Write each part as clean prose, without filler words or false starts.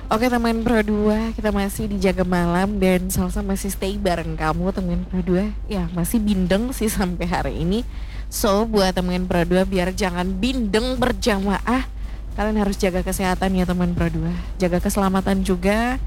Oke teman Pro 2, kita masih di Jaga Malam dan Salsa masih stay bareng kamu teman Pro 2. Ya, masih bindeng sih sampai hari ini. So, buat teman Pro 2 biar jangan bindeng berjamaah, kalian harus jaga kesehatan ya teman Pro 2. Jaga keselamatan juga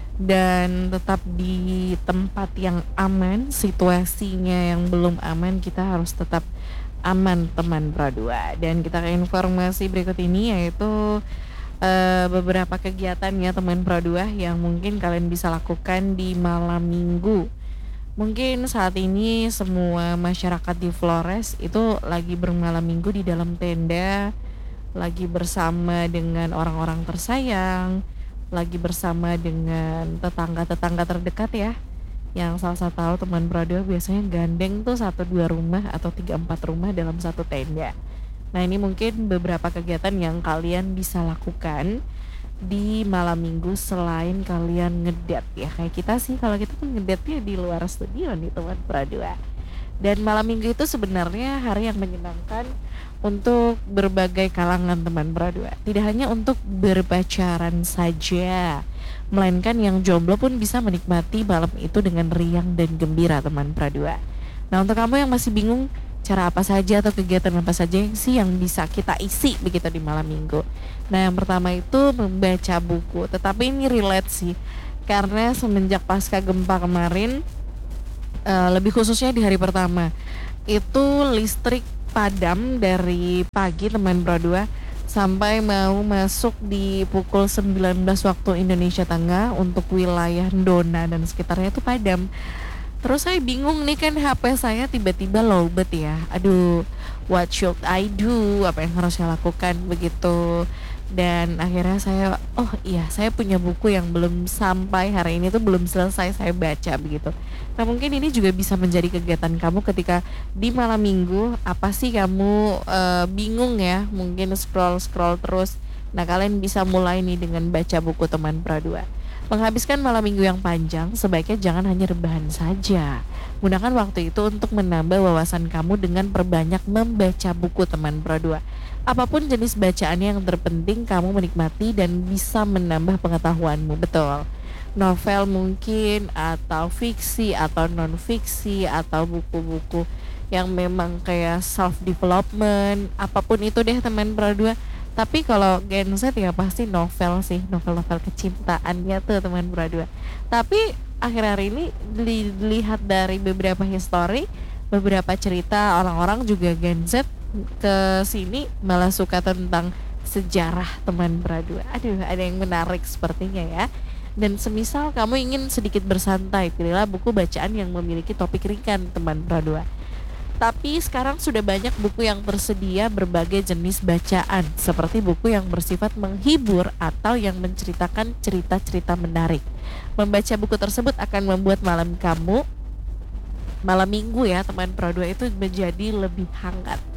dan tetap di tempat yang aman. Situasinya yang belum aman, kita harus tetap aman teman Pro 2. Dan kita ke informasi berikut ini yaitu beberapa kegiatan ya teman Pro 2 yang mungkin kalian bisa lakukan di malam minggu. Mungkin saat ini semua masyarakat di Flores itu lagi bermalam minggu di dalam tenda, lagi bersama dengan orang-orang tersayang, lagi bersama dengan tetangga-tetangga terdekat ya. Yang salah satu tahu teman Pro 2 biasanya gandeng tuh satu dua rumah atau tiga empat rumah dalam satu tenda. Nah ini mungkin beberapa kegiatan yang kalian bisa lakukan di malam minggu selain kalian ngedate ya. Kayak kita sih, kalau kita kan ngedate-nya di luar studio nih teman Pradua. Dan malam minggu itu sebenarnya hari yang menyenangkan untuk berbagai kalangan teman Pradua. Tidak hanya untuk berpacaran saja, melainkan yang jomblo pun bisa menikmati malam itu dengan riang dan gembira teman Pradua. Nah untuk kamu yang masih bingung cara apa saja atau kegiatan apa saja yang sih yang bisa kita isi begitu di malam minggu. Nah yang pertama itu membaca buku, tetapi ini relate sih karena semenjak pasca gempa kemarin, lebih khususnya di hari pertama itu listrik padam dari pagi teman Pro 2 sampai mau masuk di pukul 19 waktu Indonesia Tengah untuk wilayah Dona dan sekitarnya itu padam. Terus saya bingung nih kan HP saya tiba-tiba lowbat ya. Aduh, what should I do? Apa yang harus saya lakukan begitu? Dan akhirnya saya, oh iya, saya punya buku yang belum sampai hari ini tuh belum selesai saya baca begitu. Nah mungkin ini juga bisa menjadi kegiatan kamu ketika di malam minggu. Apa sih kamu bingung ya? Mungkin scroll-scroll terus. Nah kalian bisa mulai nih dengan baca buku teman Pra 2. Menghabiskan malam minggu yang panjang, sebaiknya jangan hanya rebahan saja. Gunakan waktu itu untuk menambah wawasan kamu dengan perbanyak membaca buku teman Pro 2. Apapun jenis bacaannya, yang terpenting kamu menikmati dan bisa menambah pengetahuanmu, betul. Novel mungkin, atau fiksi, atau non-fiksi, atau buku-buku yang memang kayak self-development, apapun itu deh teman Pro 2. Tapi kalau Gen Z ya pasti novel sih, novel-novel kecintaannya tuh teman berdua. Tapi akhir-akhir ini dilihat dari beberapa histori, beberapa cerita orang-orang juga Gen Z ke sini malah suka tentang sejarah teman berdua. Aduh, ada yang menarik sepertinya ya. Dan semisal kamu ingin sedikit bersantai, pilihlah buku bacaan yang memiliki topik ringan teman berdua. Tapi sekarang sudah banyak buku yang tersedia berbagai jenis bacaan, seperti buku yang bersifat menghibur atau yang menceritakan cerita-cerita menarik. Membaca buku tersebut akan membuat malam minggu ya teman Pro 2 itu menjadi lebih hangat.